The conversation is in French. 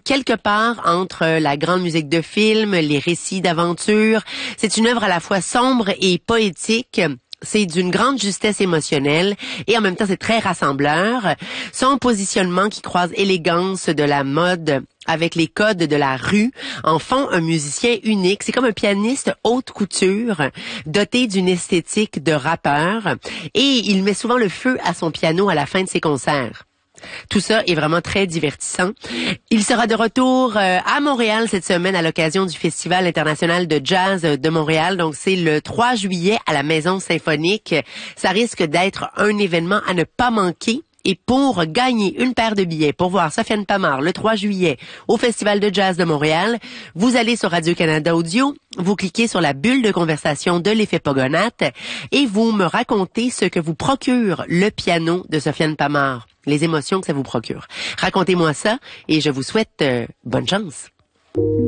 quelque part entre la grande musique de film, les récits d'aventure. C'est une œuvre à la fois sombre et poétique. C'est d'une grande justesse émotionnelle et en même temps c'est très rassembleur. Son positionnement qui croise élégance de la mode avec les codes de la rue en font un musicien unique. C'est comme un pianiste haute couture, doté d'une esthétique de rappeur, et il met souvent le feu à son piano à la fin de ses concerts. Tout ça est vraiment très divertissant. Il sera de retour à Montréal cette semaine à l'occasion du Festival international de jazz de Montréal. Donc, c'est le 3 juillet à la Maison Symphonique. Ça risque d'être un événement à ne pas manquer. Et pour gagner une paire de billets pour voir Sofiane Pamart le 3 juillet au Festival de jazz de Montréal, vous allez sur Radio-Canada Audio, vous cliquez sur la bulle de conversation de l'effet Pogonate et vous me racontez ce que vous procure le piano de Sofiane Pamart, les émotions que ça vous procure. Racontez-moi ça et je vous souhaite bonne chance.